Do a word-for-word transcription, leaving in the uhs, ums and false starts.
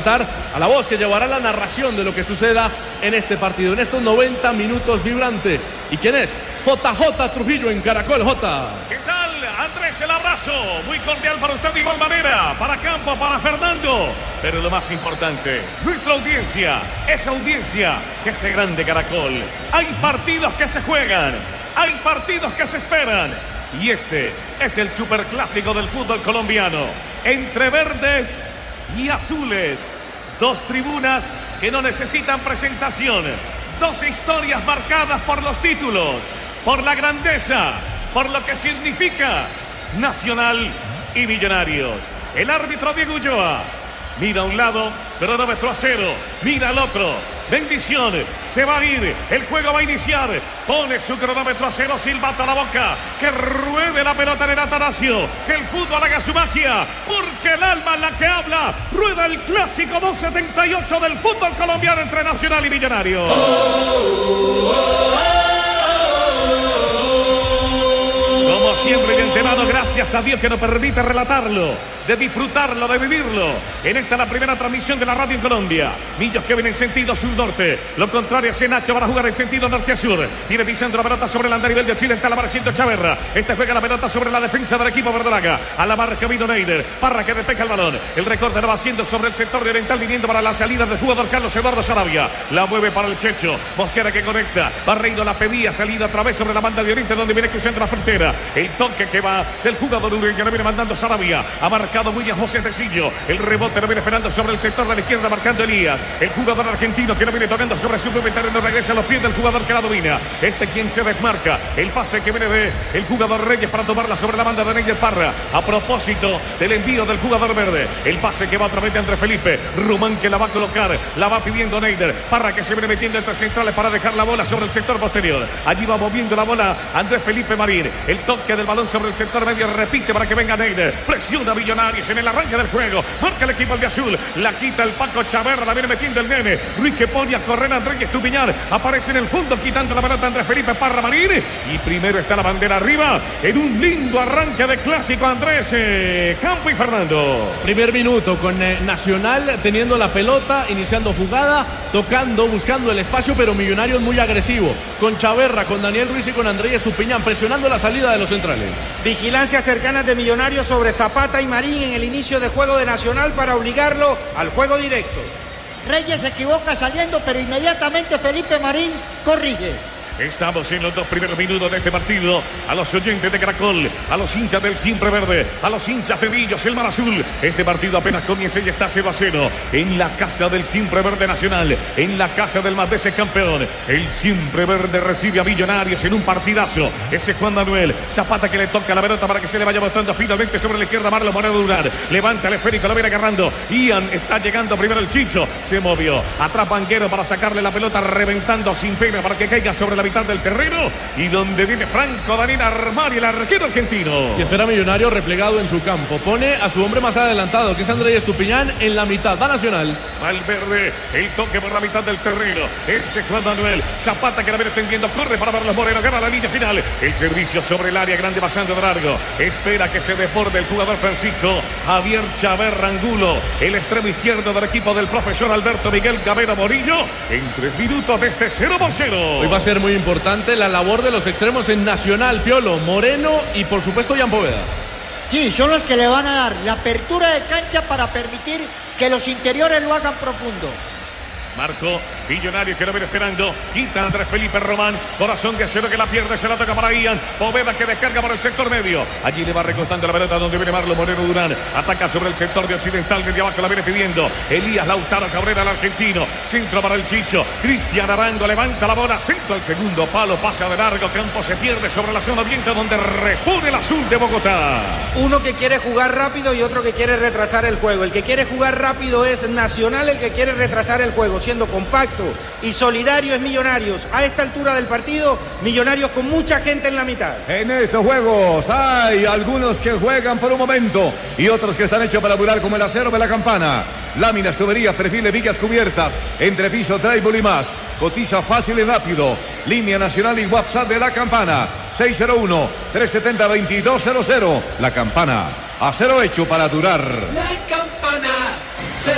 presentar a la voz que llevará la narración de lo que suceda en este partido, en estos noventa minutos vibrantes. ¿Y quién es? J J Trujillo en Caracol. J. ¿Qué tal, Andrés? El abrazo muy cordial para usted de igual manera, para Campo, para Fernando. Pero lo más importante, nuestra audiencia, esa audiencia que hace grande Caracol. Hay partidos que se juegan, hay partidos que se esperan. Y este es el superclásico del fútbol colombiano, entre verdes y azules. Dos tribunas que no necesitan presentación. Dos historias marcadas por los títulos, por la grandeza, por lo que significa Nacional y Millonarios. El árbitro Diego Ulloa mira a un lado, cronómetro a cero, mira al otro. Bendición, se va a ir, el juego va a iniciar. Pone su cronómetro a cero, silbato a la boca. Que ruede la pelota en el Atanasio, que el fútbol haga su magia, porque el alma en la que habla. Rueda el clásico doscientos setenta y ocho del fútbol colombiano entre Nacional y Millonarios. Oh, oh, oh, oh. Como siempre, de antemano, gracias a Dios que nos permite relatarlo, de disfrutarlo, de vivirlo. En esta la primera transmisión de la radio en Colombia. Millos que viene en sentido sur-norte. Lo contrario es Nacho para jugar en sentido norte-sur. Viene pisando la pelota sobre el andarivel de occidental, apareciendo Chaverra. Este juega la pelota sobre la defensa del equipo verdolaga. A la marca vino Neider. Parra que despeja el balón. El recorte lo va haciendo sobre el sector de oriental, viniendo para la salida del jugador Carlos Eduardo Sarabia. La mueve para el Checho. Mosquera que conecta. Barreiro la pedía, salida otra vez sobre la banda de oriente, donde viene cruzando la frontera. El toque que va del jugador uruguayo que le viene mandando Sarabia. A marcado William José Tecillo. El rebote lo viene esperando sobre el sector de la izquierda, marcando Elías. El jugador argentino que lo viene tocando sobre su propio terreno, regresa a los pies del jugador que la domina. Este quien se desmarca. El pase que viene de el jugador Reyes para tomarla sobre la banda de Neider Parra. A propósito del envío del jugador verde. El pase que va a través de Andrés Felipe. Rumán que la va a colocar. La va pidiendo Neider. Parra que se viene metiendo entre centrales para dejar la bola sobre el sector posterior. Allí va moviendo la bola Andrés Felipe Marín. El toque del balón sobre el sector medio, repite para que venga Neider. Presiona a Millonarios en el arranque del juego. Marca el equipo de azul. La quita el Paco Chaverra. La viene metiendo el nene. Ruiz que pone a correr a Andrés Estupiñán. Aparece en el fondo quitando la pelota Andrés Felipe Parra Marín. Y primero está la bandera arriba. En un lindo arranque de clásico, Andrés, eh, Campo y Fernando. Primer minuto con eh, Nacional teniendo la pelota, iniciando jugada, tocando, buscando el espacio, pero Millonarios muy agresivo. Con Chaverra, con Daniel Ruiz y con Andrés Estupiñán presionando la salida de los centrales. Vigilancia cercana de Millonarios sobre Zapata y Marín en el inicio de juego de Nacional para obligarlo al juego directo. Reyes se equivoca saliendo, pero inmediatamente Felipe Marín corrige. Estamos en los dos primeros minutos de este partido. A los oyentes de Caracol, a los hinchas del Siempre Verde, a los hinchas de Millos, el Mar Azul. Este partido apenas comienza y está cero a cero. En la casa del Siempre Verde Nacional, en la casa del más veces campeón. El Siempre Verde recibe a Millonarios en un partidazo. Ese es Juan Manuel Zapata que le toca la pelota para que se le vaya botando finalmente sobre la izquierda. Marlon Moreno Durán. Levanta el esférico, lo viene agarrando. Ian está llegando primero el Chicho. Se movió. Atrapa Anguero para sacarle la pelota, reventando sin pena para que caiga sobre la mitad del terreno, y donde viene Franco Daniel Armani, el arquero argentino. Y espera Millonario replegado en su campo. Pone a su hombre más adelantado, que es Andrés Estupiñán, en la mitad. Va Nacional. Valverde, el toque por la mitad del terreno. Este Juan Manuel Zapata que la viene tendiendo, corre para Marlos Moreno, gana la línea final. El servicio sobre el área grande, pasando de largo. Espera que se desborde el jugador Francisco Javier Chaverra Angulo, el extremo izquierdo del equipo del profesor Alberto Miguel Gavera Morillo. En tres minutos de este cero por cero. Hoy va a ser muy importante la labor de los extremos en Nacional, Piolo, Moreno y por supuesto Jan Poveda. Sí, son los que le van a dar la apertura de cancha para permitir que los interiores lo hagan profundo. Marco Millonario que lo viene esperando. Quita Andrés Felipe Román. Corazón de acero que la pierde. Se la toca para Ian. Poveda que descarga por el sector medio. Allí le va recostando la pelota donde viene Marlon Moreno Durán. Ataca sobre el sector de occidental. Desde abajo la viene pidiendo Elías Lautaro Cabrera, el argentino. Centro para el Chicho. Cristian Arango levanta la bola. Centro al segundo palo. Pasa de largo. Campo se pierde sobre la zona oriente donde repone el azul de Bogotá. Uno que quiere jugar rápido y otro que quiere retrasar el juego. El que quiere jugar rápido es Nacional. El que quiere retrasar el juego, siendo compacto y solidario, es Millonarios. A esta altura del partido, Millonarios con mucha gente en la mitad. En estos juegos hay algunos que juegan por un momento y otros que están hechos para durar, como el acero de la Campana. Láminas, tuberías, perfiles, vigas cubiertas, entrepiso, trébol y más. Cotiza fácil y rápido. Línea nacional y WhatsApp de la Campana. seis cero uno, tres siete cero, dos dos cero cero. La Campana. Acero hecho para durar. La Campana.